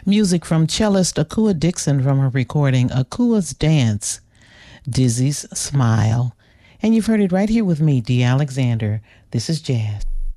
Music from cellist Akua Dixon from her recording Akua's Dance, Dizzy's Smile. And you've heard it right here with me, Dee Alexander. This is Jazz.